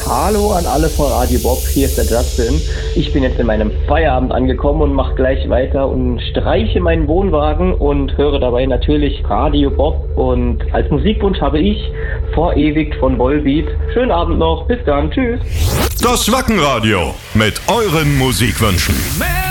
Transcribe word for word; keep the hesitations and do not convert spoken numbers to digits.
Hallo an alle von Radio Bob, hier ist der Justin. Ich bin jetzt in meinem Feierabend angekommen und mache gleich weiter und streiche meinen Wohnwagen und höre dabei natürlich Radio Bob. Und als Musikwunsch habe ich Vorewigt von Volbeat. Schönen Abend noch, bis dann, tschüss. Das Wackenradio mit euren Musikwünschen.